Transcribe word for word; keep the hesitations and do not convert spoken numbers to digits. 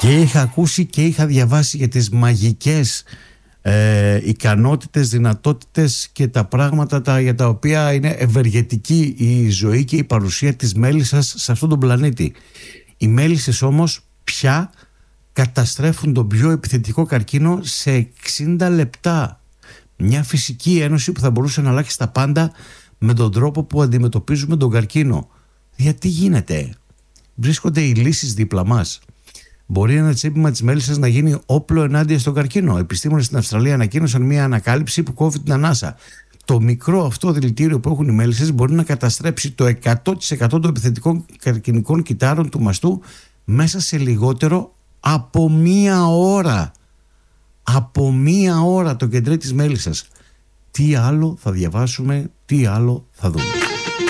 Και είχα ακούσει και είχα διαβάσει για τις μαγικές ε, ικανότητες, δυνατότητες και τα πράγματα τα, για τα οποία είναι ευεργετική η ζωή και η παρουσία της μέλισσας σε αυτόν τον πλανήτη. Οι μέλισσες όμως πια καταστρέφουν τον πιο επιθετικό καρκίνο σε εξήντα λεπτά. Μια φυσική ένωση που θα μπορούσε να αλλάξει τα πάντα με τον τρόπο που αντιμετωπίζουμε τον καρκίνο. Γιατί γίνεται? Βρίσκονται οι λύσεις δίπλα μας. Μπορεί ένα τσίπημα της μέλισσας να γίνει όπλο ενάντια στον καρκίνο. Επιστήμονες στην Αυστραλία ανακοίνωσαν μια ανακάλυψη που κόβει την ανάσα. Το μικρό αυτό δηλητήριο που έχουν οι μέλισσες μπορεί να καταστρέψει το εκατό τοις εκατό των επιθετικών καρκινικών κυτάρων του μαστού μέσα σε λιγότερο από μία ώρα. Από μία ώρα το κεντρί της μέλισσας. Τι άλλο θα διαβάσουμε, τι άλλο θα δούμε.